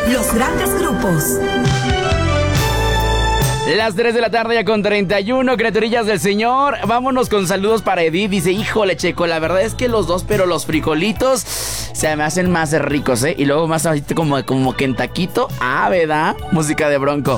Los grandes grupos. Las 3 de la tarde ya con 31, criaturillas del Señor. Vámonos con saludos para Edith. Dice, híjole, Checo, la verdad es que los dos, pero los frijolitos se me hacen más ricos, ¿eh? Y luego más así como que en taquito. Ah, ¿verdad? Música de Bronco.